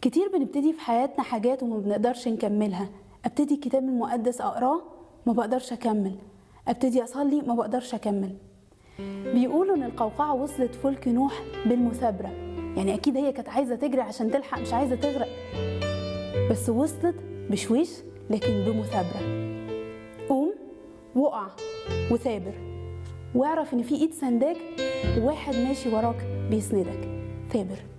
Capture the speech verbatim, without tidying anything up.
كتير بنبتدي في حياتنا حاجات وما بنقدرش نكملها. ابتدي الكتاب المقدس اقراه ما بقدرش اكمل، ابتدي اصلي ما بقدرش اكمل. بيقولوا ان القوقعة وصلت فلك نوح بالمثابرة، يعني اكيد هي كانت عايزة تجري عشان تلحق، مش عايزة تغرق، بس وصلت بشويش لكن بمثابرة. قوم وقع وثابر، واعرف ان في ايد سنداك وواحد ماشي وراك بيسندك. ثابر.